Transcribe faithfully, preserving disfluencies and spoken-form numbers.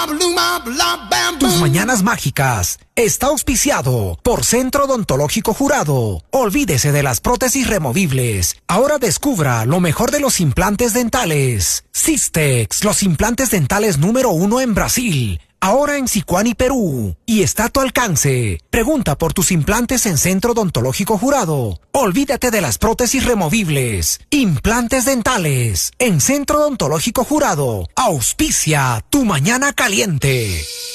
Tus mañanas mágicas está auspiciado por Centro Odontológico Jurado. Olvídese de las prótesis removibles. Ahora descubra lo mejor de los implantes dentales. Systex, los implantes dentales número uno en Brasil. Ahora en Sicuani, Perú. Y está a tu alcance. Pregunta por tus implantes en Centro Odontológico Jurado. Olvídate de las prótesis removibles. Implantes dentales en Centro Odontológico Jurado. Auspicia tu mañana caliente.